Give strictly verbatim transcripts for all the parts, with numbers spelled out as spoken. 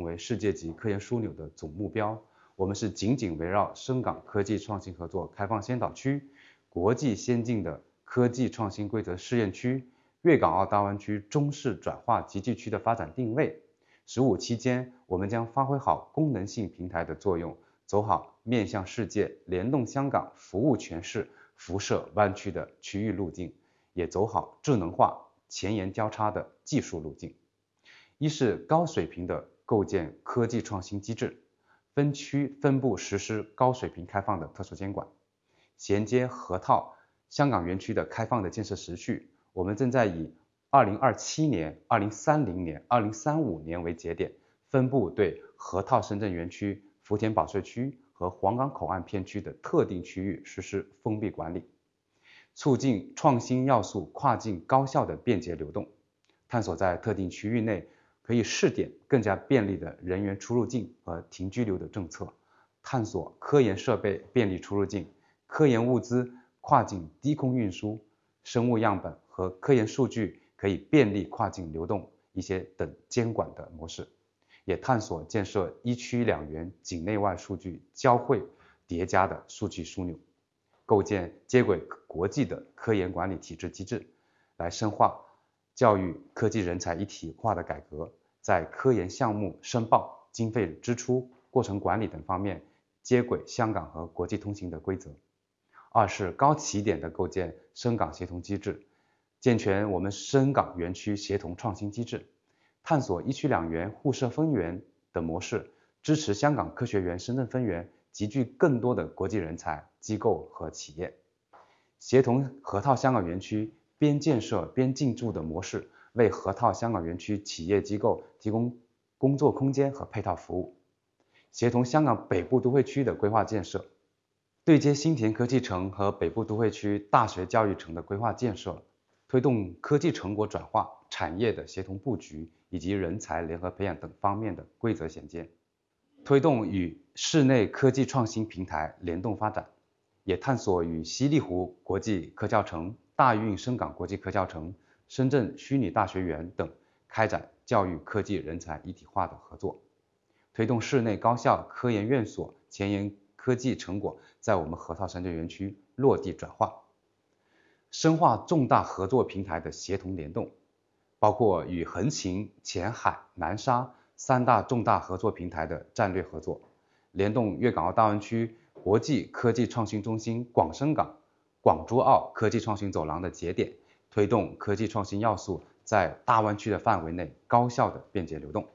为世界级科研枢纽的总目标。我们是紧紧围绕深港科技创新合作开放先导区、国际先进的科技创新规则试验区、粤港澳大湾区中式转化集聚区的发展定位。十五期间，我们将发挥好功能性平台的作用，走好面向世界、联动香港、服务全市、辐射湾区的区域路径，也走好智能化、前沿交叉的技术路径。一是高水平的构建科技创新机制，分区分部实施高水平开放的特殊监管，衔接河套香港园区的开放的建设时序。我们正在以二零二七年、二零三零年、二零三五年为节点，分步对河套深圳园区、福田保税区和皇岗口岸片区的特定区域实施封闭管理，促进创新要素跨境高效的便捷流动，探索在特定区域内可以试点更加便利的人员出入境和停居留的政策，探索科研设备便利出入境、科研物资跨境低空运输、生物样本和科研数据可以便利跨境流动一些等监管的模式，也探索建设一区两园境内外数据交汇叠加的数据枢纽，构建接轨国际的科研管理体制机制，来深化教育科技人才一体化的改革，在科研项目申报、经费支出、过程管理等方面接轨香港和国际通行的规则。二是高起点的构建深港协同机制，健全我们深港园区协同创新机制，探索一区两园互设分园的模式，支持香港科学园深圳分园集聚更多的国际人才、机构和企业，协同河套香港园区边建设边进驻的模式，为河套香港园区企业机构提供工作空间和配套服务，协同香港北部都会区的规划建设，对接新田科技城和北部都会区大学教育城的规划建设，推动科技成果转化、产业的协同布局以及人才联合培养等方面的规则衔接，推动与室内科技创新平台联动发展，也探索与西丽湖国际科教城、大运深港国际科教城、深圳虚拟大学园等开展教育科技人才一体化的合作，推动室内高校科研院所前沿科技成果在我们河套深圳园区落地转化，深化重大合作平台的协同联动，包括与横琴、前海、南沙三大重大合作平台的战略合作，联动粤港澳大湾区国际科技创新中心广深港、广珠澳科技创新走廊的节点，推动科技创新要素在大灣區嘅範圍內高效的便捷流動。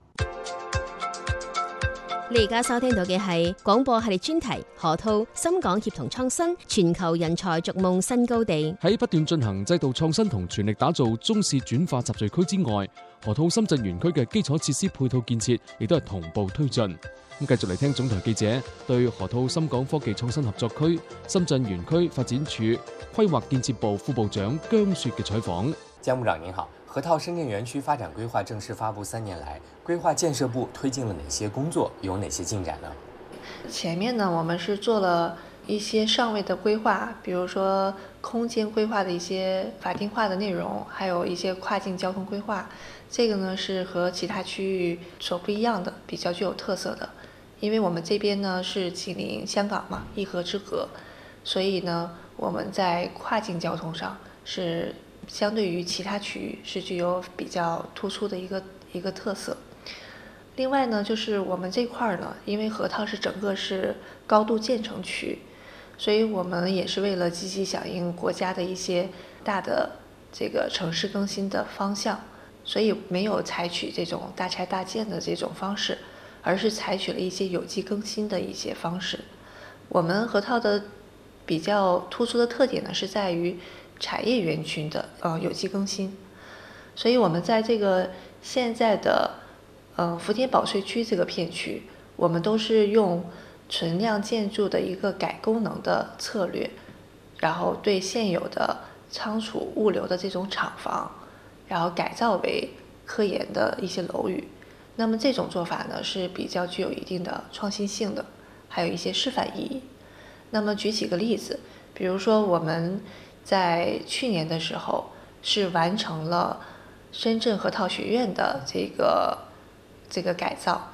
你而家收聽到嘅係廣播系列專題《河套深港協同創新，全球人才逐夢新高地》。 喺不斷進行制度創新同全力打造中試轉化集聚區之外，河套深圳園區嘅基礎設施配套建設亦都係同步推進。咁繼續嚟聽總台記者對河套深港科技創新合作區深圳園區發展處規劃建設部副部長姜雪嘅採訪。 姜部長您好，河套深圳園區發展規劃正式發布三年來，規劃建設部推進了哪些工作，有哪些進展呢？ 前面呢，我們是做了一些上位的規劃，比如說空間規劃的一些法定化的內容，還有一些跨境交通規劃。這個呢是和其他區域所不一樣的，比較具有特色的。因為我們這邊呢是緊鄰香港嘛，一河之隔，所以呢我們在跨境交通上是相對於其他區域是具有比較突出的一個一個特色。另外呢，就是我們這塊呢，因為河套是整個是高度建成區，所以我們也是為了積極響應國家的一些大的這個城市更新的方向，所以沒有採取這種大拆大建的這種方式，而是採取了一些有機更新的一些方式。我們河套的比較突出的特點呢，是在於產業園區的呃有機更新，所以我們在這個現在的呃福田保稅區這個片區，我們都是用存量建築的一個改功能的策略，然後對現有的倉儲物流的這種廠房，然後改造為科研的一些樓宇。那麼這種做法呢是比較具有一定的創新性的，還有一些示範意義。那麼舉幾個例子，比如說我們在去年的時候是完成了深圳河套學院的這個這個改造，